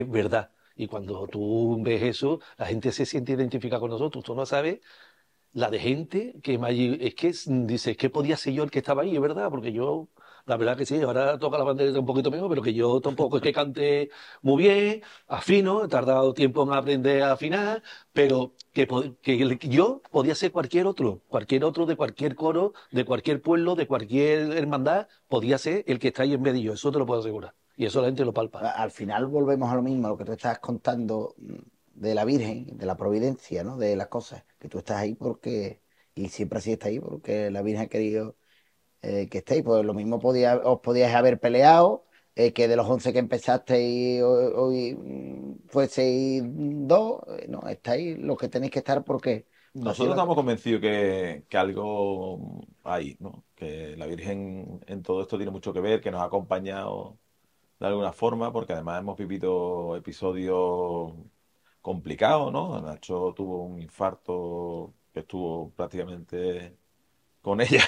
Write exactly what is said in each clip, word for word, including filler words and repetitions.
verdad. Y cuando tú ves eso, la gente se siente identificada con nosotros. Tú no sabes la de gente que me allí, es que es- dice, es que podía ser yo el que estaba ahí, es verdad, porque yo, la verdad que sí, ahora toca la bandera un poquito mejor, pero que yo tampoco es que cante muy bien, afino, he tardado tiempo en aprender a afinar, pero que, po- que el- que yo podía ser cualquier otro, cualquier otro de cualquier coro, de cualquier pueblo, de cualquier hermandad, podía ser el que está ahí en medio de yo, eso te lo puedo asegurar. Y eso la gente lo palpa. A- Al final volvemos a lo mismo, a lo que tú estás contando mm, de la Virgen, de la providencia, ¿no? De las cosas, que tú estás ahí porque, y siempre así está ahí, porque la Virgen ha querido eh, que estéis. Pues lo mismo podía, os podíais haber peleado, eh, que de los once que empezasteis hoy, hoy, mm, fueseis dos, eh, no, estáis los que tenéis que estar porque ha sido Nosotros la estamos cosa. convencidos que, que algo hay, ¿no? Que la Virgen en todo esto tiene mucho que ver, que nos ha acompañado de alguna forma, porque además hemos vivido episodios complicados, ¿no? Nacho tuvo un infarto que estuvo prácticamente con ella,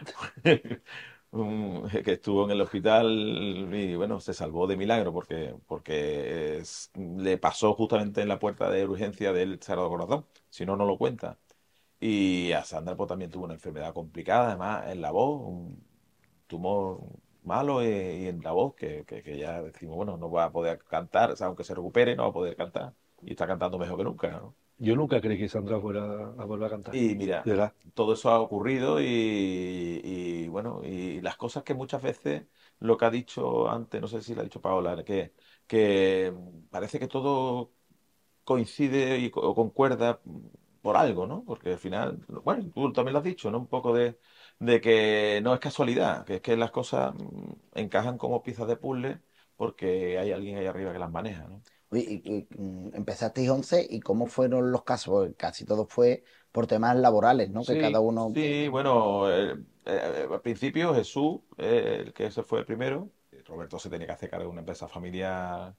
un- que estuvo en el hospital y bueno, se salvó de milagro porque, porque es- le pasó justamente en la puerta de urgencia del Sagrado Corazón, si no, no lo cuenta. Y a Sandra pues, también tuvo una enfermedad complicada, además en la voz, un tumor malo eh, y en la voz, que, que, que ya decimos, bueno, no va a poder cantar, o sea, aunque se recupere, no va a poder cantar. Y está cantando mejor que nunca, ¿no? Yo nunca creí que Sandra fuera a volver a cantar, Y mira, de verdad. todo eso ha ocurrido y, y, bueno, y las cosas que muchas veces, lo que ha dicho antes, no sé si lo ha dicho Paola, que, que parece que todo coincide y, co- o concuerda por algo, ¿no? Porque al final, bueno, tú también lo has dicho, ¿no? Un poco de, de que no es casualidad, que es que las cosas mm, encajan como piezas de puzzle porque hay alguien ahí arriba que las maneja, ¿no? Oye, y- y, mm, empezasteis once y cómo fueron los casos. Porque casi todo fue por temas laborales, ¿no? Que cada Sí, uno, pues, sí, bueno, eh, eh, al principio Jesús, eh, el que se fue primero, Roberto se tenía que hacer cargo de una empresa familiar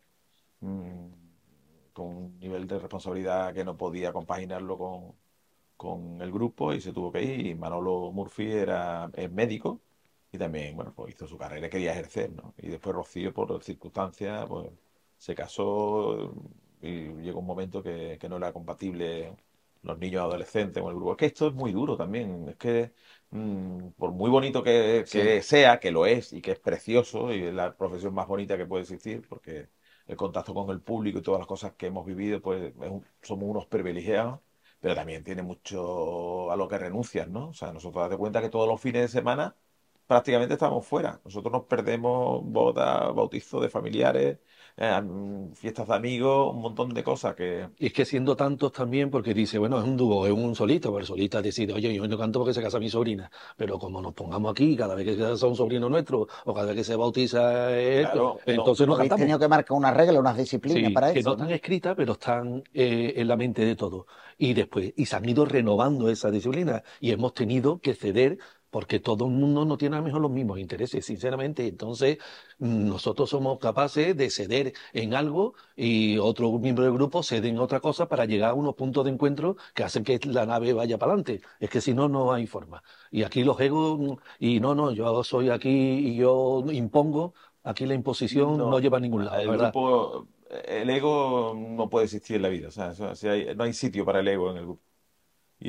mm, con un nivel de responsabilidad que no podía compaginarlo con, con el grupo y se tuvo que ir. Y Manolo Murphy era es médico y también, bueno, pues hizo su carrera y quería ejercer, ¿no? Y después Rocío, por circunstancias, pues se casó y llegó un momento que, que no era compatible los niños adolescentes con el grupo. Es que esto es muy duro también. Es que mm, por muy bonito que, sí. que sea, que lo es y que es precioso y es la profesión más bonita que puede existir, porque el contacto con el público y todas las cosas que hemos vivido, pues es un- somos unos privilegiados, pero también tiene mucho a lo que renuncias, ¿no? O sea, nosotros date cuenta que todos los fines de semana prácticamente estamos fuera. Nosotros nos perdemos bodas, bautizos de familiares, eh, mm, fiestas de amigos, un montón de cosas que, Y es que siendo tantos también, porque dice, bueno, es un dúo, es un solista, pero el solista decide, oye, yo no canto porque se casa mi sobrina, pero como nos pongamos aquí, cada vez que se casa un sobrino nuestro, o cada vez que se bautiza esto, claro, no, entonces no Habéis cantamos. tenido que marcar una regla, unas disciplinas Sí, para que no eso, están ¿no? escritas, pero están eh, en la mente de todos. Y después, y se han ido renovando esa disciplina, y hemos tenido que ceder porque todo el mundo no tiene a lo mejor los mismos intereses, sinceramente. Entonces, mm, nosotros somos capaces de ceder en algo y otro miembro del grupo cede en otra cosa para llegar a unos puntos de encuentro que hacen que la nave vaya para adelante. Es que si no, no hay forma. Y aquí los egos, mm, y no, no, yo soy aquí y yo impongo, aquí la imposición no no, lleva a ningún lado, la el verdad. grupo, el ego no puede existir en la vida. O sea, eso- si hay- no hay sitio para el ego en el grupo. Y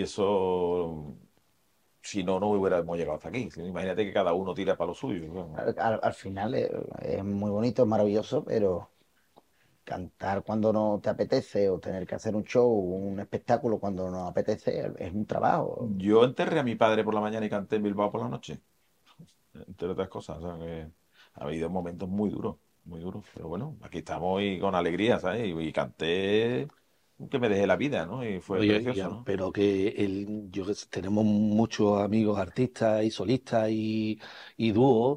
eso, si no, no hubiéramos llegado hasta aquí. Imagínate que cada uno tira para lo suyo. Bueno, Al, al- al final es, es muy bonito, es maravilloso, pero cantar cuando no te apetece o tener que hacer un show, un espectáculo cuando no apetece, es un trabajo. yo enterré a mi padre por la mañana y canté en Bilbao por la noche, entre otras cosas. O sea, que ha habido momentos muy duros, muy duros. Pero bueno, aquí estamos y con alegría, ¿sabes? Y, y canté que me dejé la vida, ¿no? Y fue Oye, y precioso, a- ¿no? pero que el, yo que sé, tenemos muchos amigos artistas y solistas y, y dúos,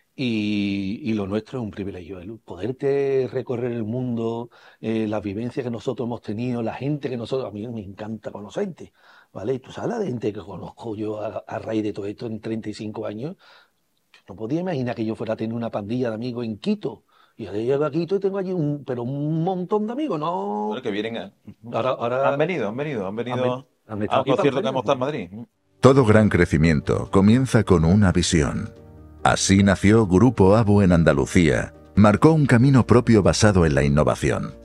y, y lo nuestro es un privilegio. El poderte recorrer el mundo, eh, las vivencias que nosotros hemos tenido, la gente que nosotros, a mí me encanta conocer gente, ¿vale? Y tú sabes la gente que conozco yo a, a raíz de todo esto en treinta y cinco años. Yo no podía imaginar que yo fuera a tener una pandilla de amigos en Quito. Y ahora llego a Quito y tengo allí un, pero un montón de amigos, Bueno, no. que vienen a... Ahora, Han ahora venido, han venido, han han, ven- venido han a estado un aquí para la concierto que feria. hemos estado en Madrid. Todo gran crecimiento comienza con una visión. Así nació Grupo ABO en Andalucía marcó un camino propio basado en la innovación.